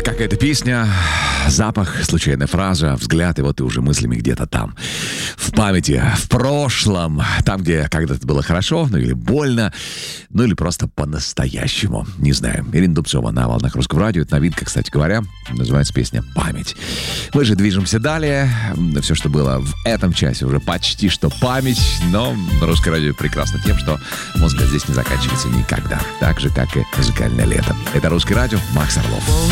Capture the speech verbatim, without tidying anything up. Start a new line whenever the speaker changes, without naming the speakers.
какая-то песня, запах, случайная фраза, взгляд, и вот ты уже мыслями где-то там. В памяти, в прошлом, там, где когда-то было хорошо, ну или больно, ну или просто по-настоящему. Не знаю. Ирина Дубцова на волнах Русского радио. Это новинка, кстати говоря. Называется песня «Память». Мы же движемся далее. Все, что было в этом часе, уже почти что память. Но Русское радио прекрасно тем, что музыка здесь не заканчивается никогда. Так же, как и музыкальное лето. Это Русское радио. Макс Орлов.